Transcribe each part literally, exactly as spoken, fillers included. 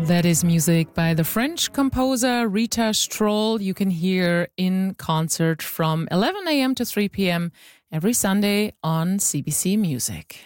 That is music by the French composer Rita Stroll. You can hear in concert from eleven a.m. to three p.m. every Sunday on C B C Music.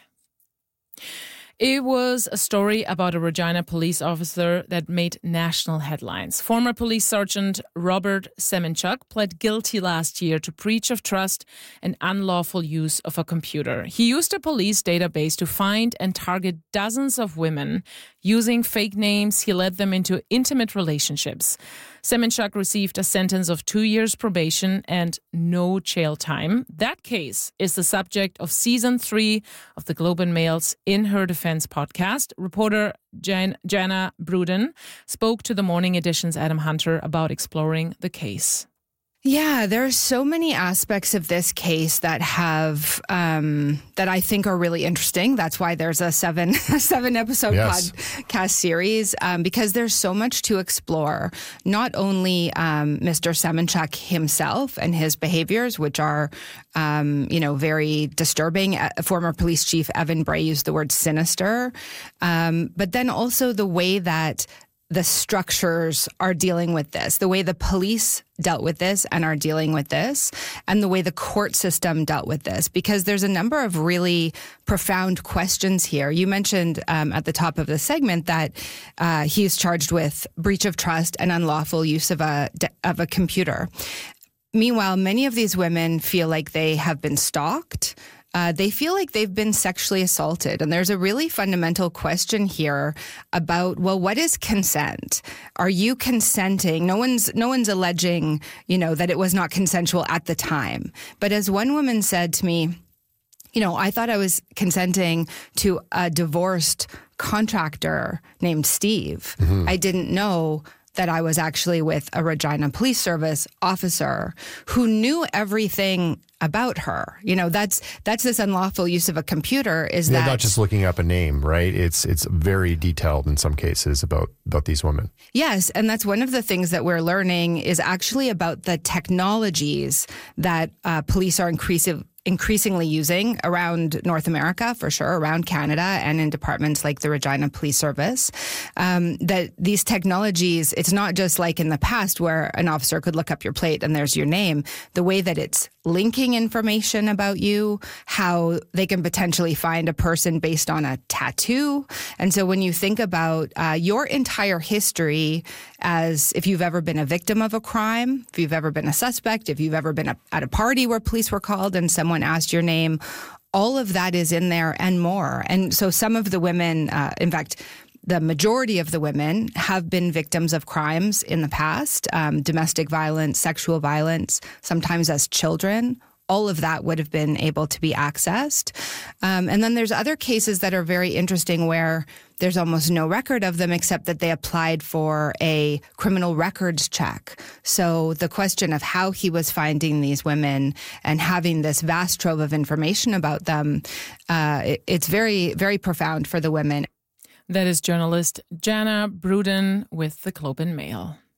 It was a story about a Regina police officer that made national headlines. Former police sergeant Robert Semenchuk pled guilty last year to breach of trust and unlawful use of a computer. He used a police database to find and target dozens of women. Using fake names, he led them into intimate relationships. Semenchuk received a sentence of two years probation and no jail time. That case is the subject of season three of the Globe and Mail's In Her Defense podcast. Reporter Jan- Jana Bruden spoke to the Morning Edition's Adam Hunter about exploring the case. Yeah, there are so many aspects of this case that have um, that I think are really interesting. That's why there's a seven a seven episode yes. podcast series um, because there's so much to explore. Not only um, Mister Semenchuk himself and his behaviors, which are um, you know very disturbing. Uh, former police chief Evan Bray used the word sinister, um, but then also the way that the structures are dealing with this, the way the police dealt with this and are dealing with this, and the way the court system dealt with this, because there's a number of really profound questions here. You mentioned um, at the top of the segment that uh, he's charged with breach of trust and unlawful use of a of a computer. Meanwhile, many of these women feel like they have been stalked. Uh, they feel like they've been sexually assaulted. And there's a really fundamental question here about, well, what is consent? Are you consenting? No one's no one's alleging, you know, that it was not consensual at the time. But as one woman said to me, you know, I thought I was consenting to a divorced contractor named Steve. Mm-hmm. I didn't know that I was actually with a Regina Police Service officer who knew everything about her. You know, that's that's this unlawful use of a computer is They're that... not just looking up a name, right? It's it's very detailed in some cases about, about these women. Yes, and that's one of the things that we're learning is actually about the technologies that uh, police are increasing increasingly using around North America, for sure, around Canada, and in departments like the Regina Police Service, um, that these technologies, it's not just like in the past where an officer could look up your plate and there's your name. The way that it's linking information about you, how they can potentially find a person based on a tattoo. And so when you think about uh, your entire history as if you've ever been a victim of a crime, if you've ever been a suspect, if you've ever been a, at a party where police were called and someone asked your name, all of that is in there and more. And so some of the women, uh, in fact, the majority of the women have been victims of crimes in the past, um, domestic violence, sexual violence, sometimes as children. All of that would have been able to be accessed. Um, and then there's other cases that are very interesting where there's almost no record of them except that they applied for a criminal records check. So the question of how he was finding these women and having this vast trove of information about them, uh, it, it's very, very profound for the women. That is journalist Jana Bruden with the Globe and Mail.